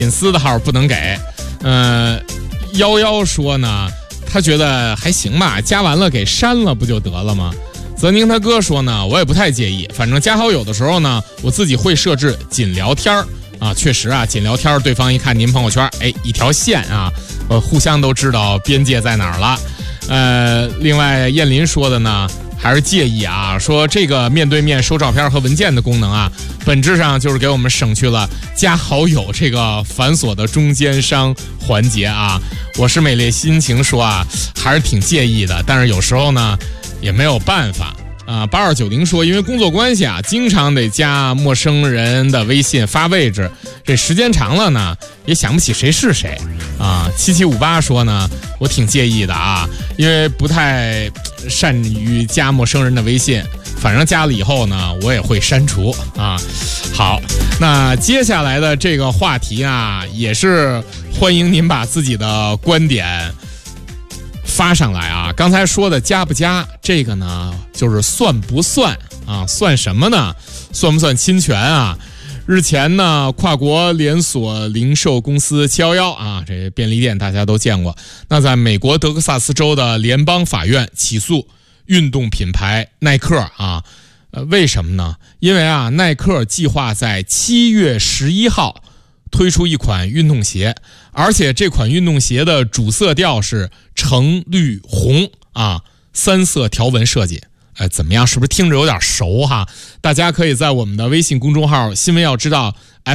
隐私的号不能给。11说呢，他觉得还行吧，加完了给删了不就得了吗？泽宁他哥说呢，我也不太介意，反正加好友的时候呢，我自己会设置仅聊天啊，确实啊，仅聊天，对方一看您朋友圈，哎，一条线啊，互相都知道边界在哪儿了。另外燕林说的呢，还是介意啊，说这个面对面收照片和文件的功能啊，本质上就是给我们省去了加好友这个繁琐的中间商环节啊。我是美丽心情说啊，还是挺介意的，但是有时候呢也没有办法啊。8290说，因为工作关系啊，经常得加陌生人的微信发位置，这时间长了呢也想不起谁是谁啊。7758说呢，我挺介意的啊，因为不太善于加陌生人的微信，反正加了以后呢我也会删除啊。好，那接下来的这个话题啊，也是欢迎您把自己的观点发上来啊。刚才说的加不加，这个呢就是算不算啊？算什么呢？算不算侵权啊？日前呢，跨国连锁零售公司711啊，这便利店大家都见过。那在美国德克萨斯州的联邦法院起诉运动品牌耐克啊，为什么呢？因为啊，耐克计划在7月11号推出一款运动鞋，而且这款运动鞋的主色调是橙绿红啊，3色条纹设计。怎么样？是不是听着有点熟哈？大家可以在我们的微信公众号新闻要知道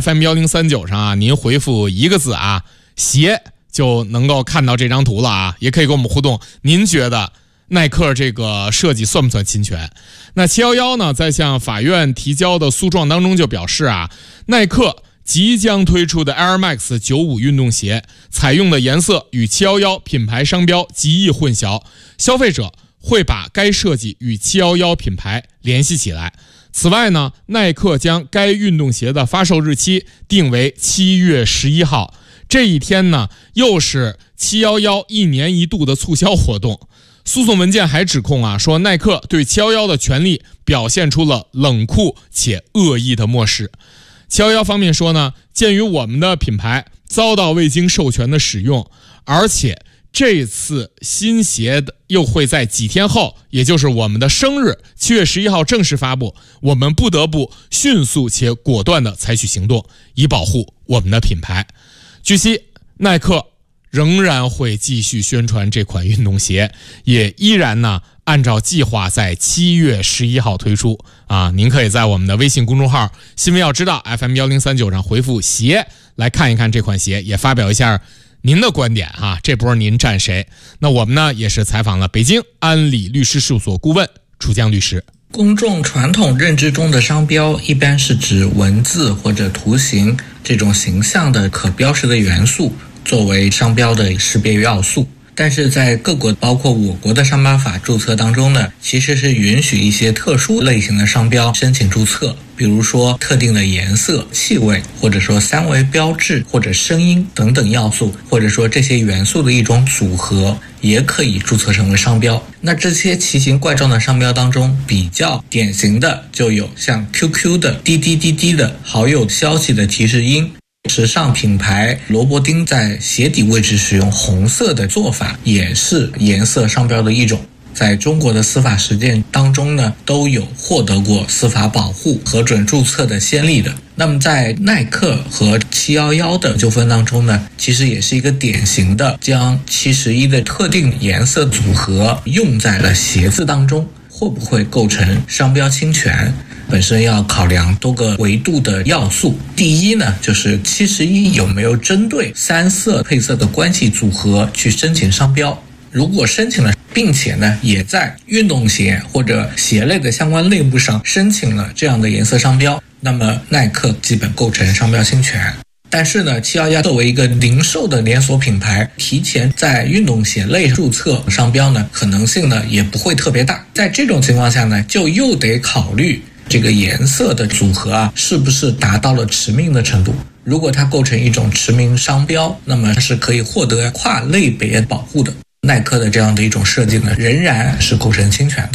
FM1039 上啊，您回复一个字啊，鞋，就能够看到这张图了啊。也可以跟我们互动，您觉得耐克这个设计算不算侵权？那711呢，在向法院提交的诉状当中就表示啊，耐克即将推出的 Air Max 95运动鞋采用的颜色与711品牌商标极易混淆，消费者会把该设计与711品牌联系起来。此外呢，耐克将该运动鞋的发售日期定为7月11号，这一天呢又是711一年一度的促销活动。诉讼文件还指控啊，说耐克对711的权利表现出了冷酷且恶意的漠视。711方面说呢，鉴于我们的品牌遭到未经授权的使用，而且这次新鞋又会在几天后，也就是我们的生日7月11号正式发布，我们不得不迅速且果断地采取行动，以保护我们的品牌。据悉，耐克仍然会继续宣传这款运动鞋，也依然呢按照计划在7月11号推出啊。您可以在我们的微信公众号新闻要知道 FM1039 上回复鞋来看一看这款鞋，也发表一下您的观点啊，这波您站谁？那我们呢也是采访了北京安理律师事务所顾问楚江律师。 公众传统认知中的商标一般是指文字或者图形这种形象的可标识的元素作为商标的识别要素，但是在各国包括我国的商标法注册当中呢，其实是允许一些特殊类型的商标申请注册，比如说特定的颜色、气味，或者说三维标志或者声音等等要素，或者说这些元素的一种组合，也可以注册成为商标。那这些奇形怪状的商标当中，比较典型的就有像 QQ 的滴滴滴滴的好友消息的提示音，时尚品牌萝卜丁在鞋底位置使用红色的做法也是颜色商标的一种，在中国的司法实践当中呢，都有获得过司法保护核准注册的先例的。那么在耐克和711的纠纷当中呢，其实也是一个典型的将71的特定颜色组合用在了鞋子当中，会不会构成商标侵权？本身要考量多个维度的要素。第一呢，就是71有没有针对3色配色的关系组合去申请商标。如果申请了，并且呢也在运动鞋或者鞋类的相关类目上申请了这样的颜色商标，那么耐克基本构成商标侵权。但是呢，711作为一个零售的连锁品牌，提前在运动鞋类注册商标呢，可能性呢也不会特别大。在这种情况下呢，就又得考虑这个颜色的组合啊，是不是达到了驰名的程度。如果它构成一种驰名商标，那么是可以获得跨类别保护的。耐克的这样的一种设计呢，仍然是构成侵权的。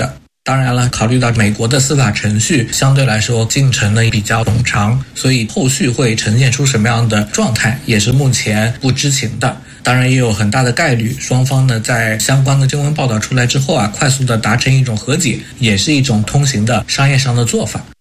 当然了，考虑到美国的司法程序相对来说进程呢比较冗长，所以后续会呈现出什么样的状态也是目前不知情的。当然也有很大的概率，双方呢在相关的新闻报道出来之后快速的达成一种和解，也是一种通行的商业上的做法。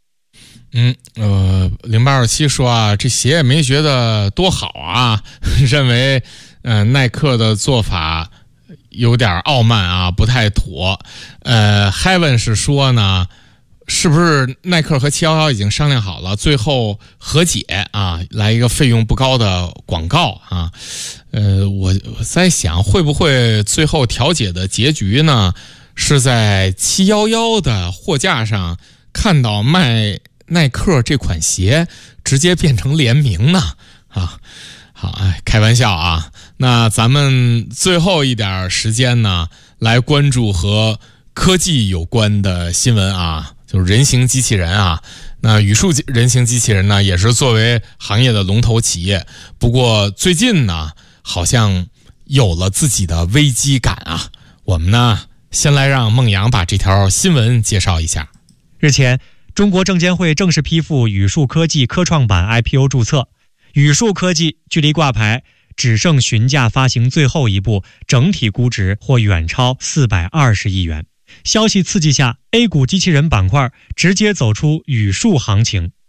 0827说这鞋也没觉得多好啊，认为耐克的做法有点傲慢不太妥。Heaven 是说呢，是不是耐克和711已经商量好了，最后和解来一个费用不高的广告我在想，会不会最后调解的结局呢，是在711的货架上看到卖耐克这款鞋，直接变成联名呢？好，开玩笑那咱们最后一点时间呢，来关注和科技有关的新闻就是人形机器人那语数人形机器人呢，也是作为行业的龙头企业，不过最近呢，好像有了自己的危机感我们呢，先来让孟阳把这条新闻介绍一下。 日前，中国证监会正式批复语数科技科创板 IPO 注册，语数科技距离挂牌只剩询价发行最后一步，整体估值或远超420亿元。消息刺激下， A 股机器人板块直接走出语数行情。